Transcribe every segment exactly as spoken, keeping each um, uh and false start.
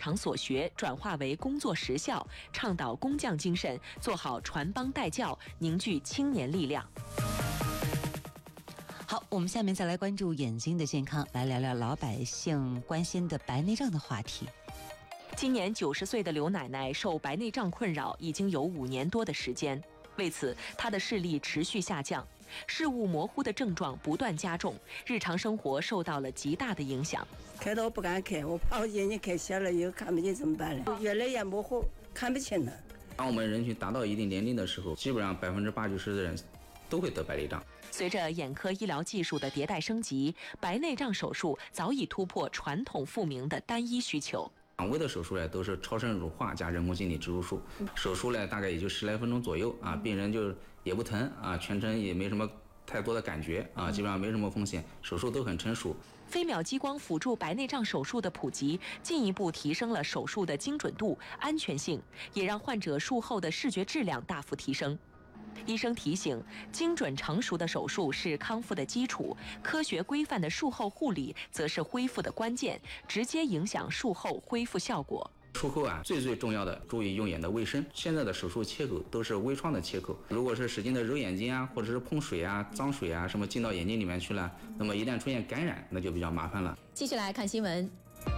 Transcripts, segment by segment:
场所学转化为工作实效，倡导工匠精神，做好传帮带教，凝聚青年力量。 好，我们下面再来关注眼睛的健康，来聊聊老百姓关心的白内障的话题。 今年九十岁的刘奶奶受白内障困扰已经有五年多的时间，为此她的视力持续下降，视物模糊的症状不断加重，日常生活受到了极大的影响。 开刀不敢开，我怕我眼睛开瞎了以后看不见怎么办呢？越来越模糊，看不清了。 当我们人群达到一定年龄的时候，基本上百分之八九十的人都会得白内障。 随着眼科医疗技术的迭代升级，白内障手术早已突破传统复明的单一需求。 常规的手术呢，都是超声乳化加人工晶体植入术，手术呢大概也就十来分钟左右啊，病人就也不疼啊，全程也没什么太多的感觉啊，基本上没什么风险，手术都很成熟。 飞秒激光辅助白内障手术的普及，进一步提升了手术的精准度、安全性，也让患者术后的视觉质量大幅提升。医生提醒，精准成熟的手术是康复的基础，科学规范的术后护理则是恢复的关键，直接影响术后恢复效果。 术后啊，最最重要的，注意用眼的卫生。现在的手术切口都是微创的切口，如果是使劲的揉眼睛啊，或者是碰水啊、脏水啊什么进到眼睛里面去了，那么一旦出现感染，那就比较麻烦了。 继续来看新闻。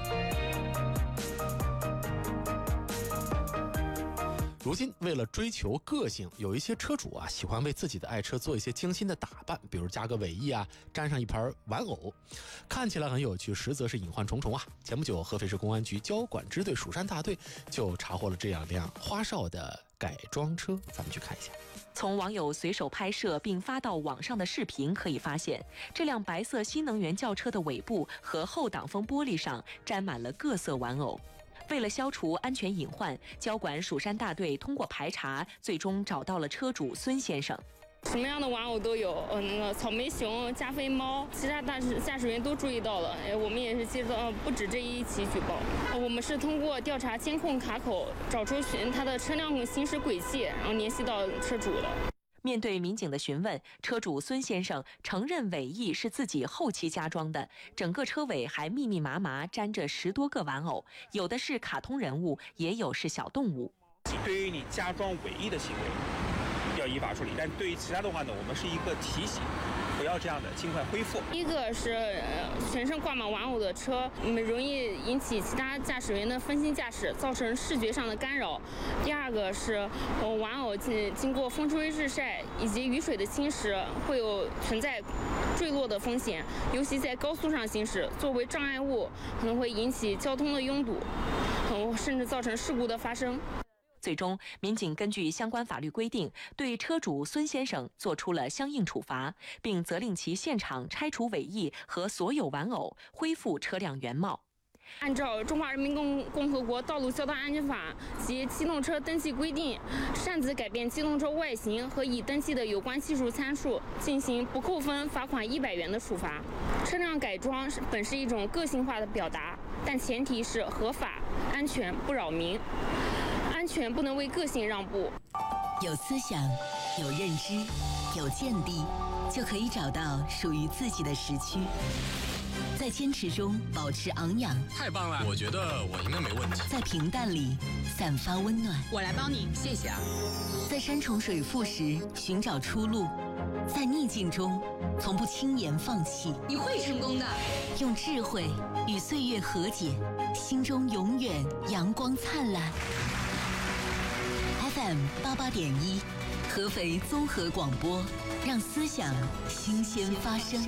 如今，为了追求个性，有一些车主啊喜欢为自己的爱车做一些精心的打扮，比如加个尾翼啊，粘上一盘玩偶，看起来很有趣，实则是隐患重重啊。前不久，合肥市公安局交管支队蜀山大队就查获了这样辆花哨的改装车，咱们去看一下。 从网友随手拍摄并发到网上的视频可以发现，这辆白色新能源轿车的尾部和后挡风玻璃上沾满了各色玩偶。为了消除安全隐患，交管蜀山大队通过排查，最终找到了车主孙先生。 什么样的玩偶都有，呃，那个草莓熊、加菲猫，其他大驾驶员都注意到了，哎，我们也是接到，呃，不止这一起举报，呃，我们是通过调查监控卡口，找出他的车辆行驶轨迹，然后联系到车主的。 面对民警的询问，车主孙先生承认尾翼是自己后期加装的，整个车尾还密密麻麻粘着十多个玩偶，有的是卡通人物，也有是小动物。 对于你加装尾翼的行为，要依法处理，但对于其他的话呢，我们是一个提醒，不要这样的，尽快恢复。 一个是呃全身挂满玩偶的车，嗯，容易引起其他驾驶员的分心驾驶，造成视觉上的干扰。第二个是，呃，玩偶经经过风吹日晒以及雨水的侵蚀，会有存在坠落的风险，尤其在高速上行驶，作为障碍物，可能会引起交通的拥堵，嗯，甚至造成事故的发生。 最终，民警根据相关法律规定，对车主孙先生作出了相应处罚，并责令其现场拆除尾翼和所有玩偶，恢复车辆原貌。 按照《中华人民共共和国道路交通安全法》及机动车登记规定，擅自改变机动车外形和已登记的有关技术参数，进行不扣分罚款一百元的处罚。车辆改装本是一种个性化的表达，但前提是合法、安全，不扰民。安全不能为个性让步。 有思想，有认知，有见地，就可以找到属于自己的时区。在坚持中保持昂扬， 太棒了！我觉得我应该没问题。 在平淡里散发温暖， 我来帮你，谢谢啊。 在山重水复时寻找出路，在逆境中从不轻言放弃。 你会成功的。 用智慧与岁月和解，心中永远阳光灿烂。F M 八八点一，合肥综合广播，让思想新鲜发生。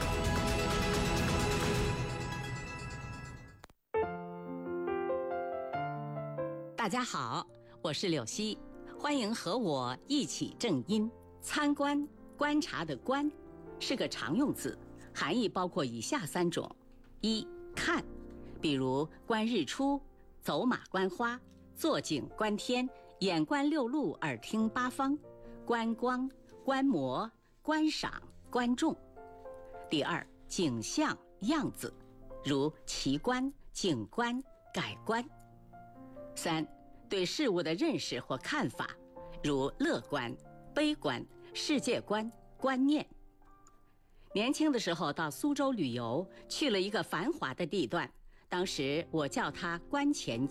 大家好，我是柳溪，欢迎和我一起正音。参观、观察的观是个常用字，含义包括以下三种：一、看，比如观日出、走马观花、坐井观天、眼观六路、耳听八方；观光、观摩、观赏、观众。第二，景象、样子，如奇观、景观、改观。三，对事物的认识或看法，如乐观、悲观、世界观、观念。年轻的时候到苏州旅游，去了一个繁华的地段，当时我叫它观前